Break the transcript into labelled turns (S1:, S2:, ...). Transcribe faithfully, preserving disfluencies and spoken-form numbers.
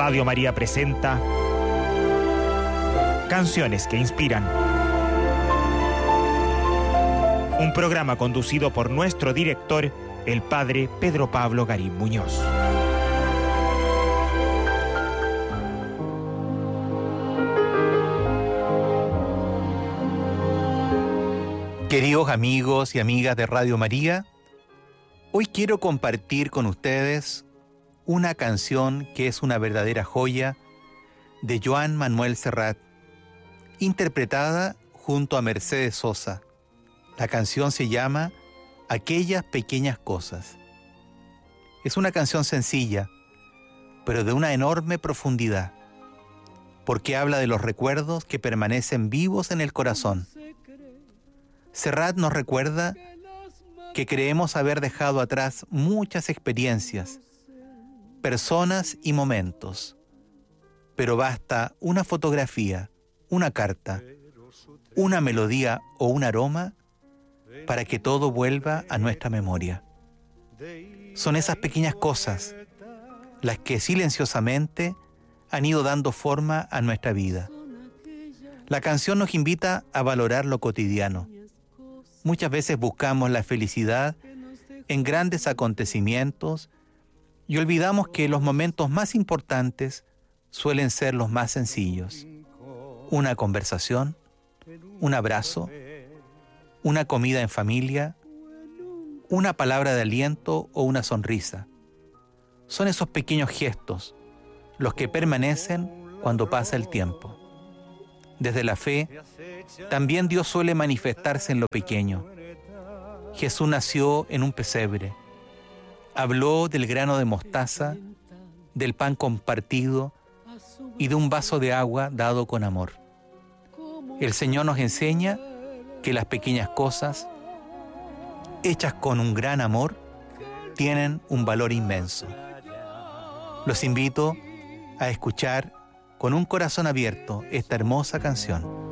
S1: Radio María presenta Canciones que Inspiran. Un programa conducido por nuestro director, el padre Pedro Pablo Garín Muñoz.
S2: Queridos amigos y amigas de Radio María, hoy quiero compartir con ustedes una canción que es una verdadera joya de Joan Manuel Serrat, interpretada junto a Mercedes Sosa. La canción se llama Aquellas Pequeñas Cosas. Es una canción sencilla, pero de una enorme profundidad, porque habla de los recuerdos que permanecen vivos en el corazón. Serrat nos recuerda que creemos haber dejado atrás muchas experiencias, personas y momentos, pero basta una fotografía, una carta, una melodía o un aroma para que todo vuelva a nuestra memoria. Son esas pequeñas cosas las que silenciosamente han ido dando forma a nuestra vida. La canción nos invita a valorar lo cotidiano. Muchas veces buscamos la felicidad en grandes acontecimientos y olvidamos que los momentos más importantes suelen ser los más sencillos. Una conversación, un abrazo, una comida en familia, una palabra de aliento o una sonrisa. Son esos pequeños gestos los que permanecen cuando pasa el tiempo. Desde la fe, también Dios suele manifestarse en lo pequeño. Jesús nació en un pesebre. Habló del grano de mostaza, del pan compartido y de un vaso de agua dado con amor. El Señor nos enseña que las pequeñas cosas, hechas con un gran amor, tienen un valor inmenso. Los invito a escuchar con un corazón abierto esta hermosa canción.